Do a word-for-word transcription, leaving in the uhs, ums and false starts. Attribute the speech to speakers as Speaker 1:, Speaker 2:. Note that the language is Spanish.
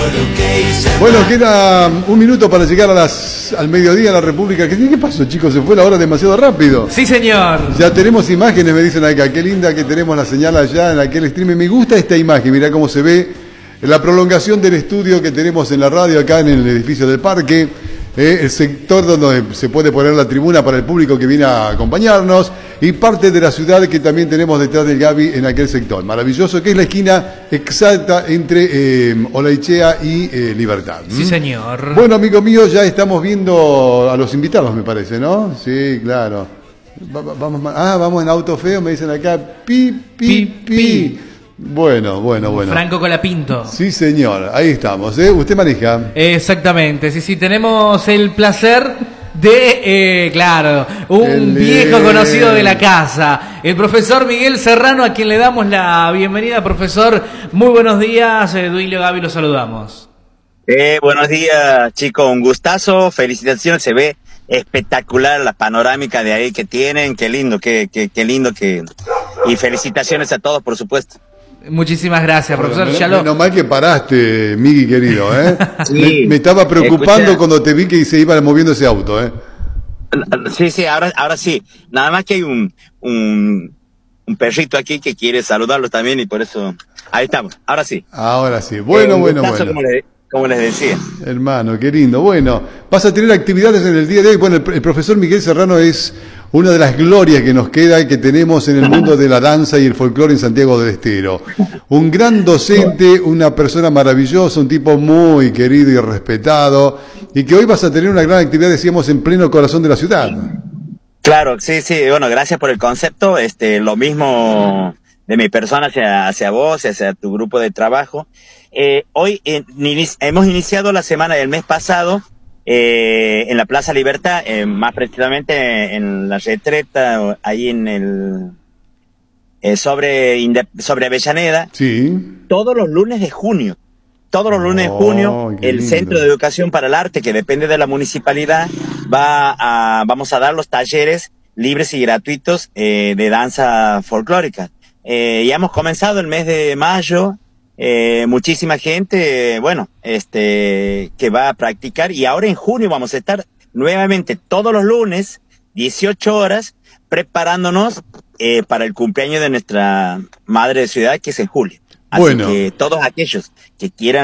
Speaker 1: Bueno, queda un minuto para llegar a las, al mediodía en la República. ¿Qué, ¿Qué pasó, chicos? Se fue la hora demasiado rápido.
Speaker 2: Sí, señor.
Speaker 1: Ya tenemos imágenes, me dicen acá. Qué linda que tenemos la señal allá en aquel streaming. Me gusta esta imagen, mirá cómo se ve la prolongación del estudio que tenemos en la radio acá en el edificio del parque. Eh, el sector donde se puede poner la tribuna para el público que viene a acompañarnos y parte de la ciudad que también tenemos detrás del Gaby en aquel sector. Maravilloso, que es la esquina exacta entre eh, Olaichea y eh, Libertad.
Speaker 2: Sí, señor.
Speaker 1: Bueno, amigo mío, ya estamos viendo a los invitados, me parece, ¿no? Sí, claro. Va, va, vamos, ah, vamos en auto feo, me dicen acá, pi, pi, pi. pi. Bueno, bueno, bueno.
Speaker 2: Franco Colapinto.
Speaker 1: Sí, señor, ahí estamos, ¿eh? ¿Usted maneja?
Speaker 2: Exactamente, sí, sí, tenemos el placer de, eh, claro, un
Speaker 1: el,
Speaker 2: viejo
Speaker 1: eh...
Speaker 2: conocido de la casa, el profesor Miguel Serrano, a quien le damos la bienvenida. Profesor, muy buenos días, eh, Duilio, Gaby, los saludamos.
Speaker 3: Eh, buenos días, chicos, un gustazo, felicitaciones, se ve espectacular la panorámica de ahí que tienen, qué lindo, qué, qué, qué lindo que... Y felicitaciones a todos, por supuesto.
Speaker 2: Muchísimas gracias, profesor.
Speaker 1: Bueno,
Speaker 2: ya
Speaker 1: menos,
Speaker 2: lo...
Speaker 1: menos mal que paraste, Migui querido, ¿eh?
Speaker 3: Sí,
Speaker 1: me, me estaba preocupando
Speaker 3: escucha.
Speaker 1: cuando te vi que se iba moviendo ese auto, ¿eh?
Speaker 3: Sí, sí, ahora, ahora sí. Nada más que hay un, un, un perrito aquí que quiere saludarlo también y por eso... Ahí estamos, ahora sí.
Speaker 1: Ahora sí. Bueno,
Speaker 3: eh,
Speaker 1: bueno,
Speaker 3: gustazo,
Speaker 1: bueno.
Speaker 3: Como les, como les decía.
Speaker 1: Hermano, qué lindo. Bueno, vas a tener actividades en el día de hoy. Bueno, el, el profesor Miguel Serrano es una de las glorias que nos queda y que tenemos en el mundo de la danza y el folclore en Santiago del Estero. Un gran docente, una persona maravillosa, un tipo muy querido y respetado, y que hoy vas a tener una gran actividad, decíamos, en pleno corazón de la ciudad.
Speaker 3: Claro, sí, sí, bueno, gracias por el concepto. Este, lo mismo de mi persona hacia, hacia vos, hacia tu grupo de trabajo. Eh, hoy eh, hemos iniciado la semana del mes pasado eh, en la Plaza Libertad, eh, más precisamente en la Retreta, ahí en el eh, sobre sobre Avellaneda.
Speaker 1: Sí.
Speaker 3: Todos los lunes de junio. Todos los lunes
Speaker 1: Oh,
Speaker 3: de junio, el
Speaker 1: lindo.
Speaker 3: Centro de Educación para el Arte, que depende de la municipalidad, va a, vamos a dar los talleres libres y gratuitos eh, de danza folclórica. Eh, ya hemos comenzado el mes de mayo, eh, muchísima gente, eh, bueno, este, que va a practicar, y ahora en junio vamos a estar nuevamente todos los lunes, dieciocho horas, preparándonos eh, para el cumpleaños de nuestra madre de ciudad, que es en julio. Así
Speaker 1: Bueno.
Speaker 3: que todos aquellos que quieran